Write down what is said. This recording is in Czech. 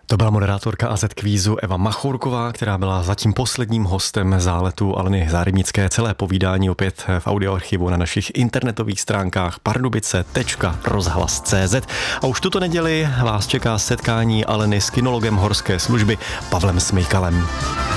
To byla moderátorka AZ Kvízu Eva Machurková, která byla zatím posledním hostem záletu Aleny Zárybnické. Celé povídání opět v audioarchivu na našich internetových stránkách pardubice.rozhlas.cz. A už tuto neděli vás čeká setkání Aleny s kynologem horské služby Pavlem Smejkalem.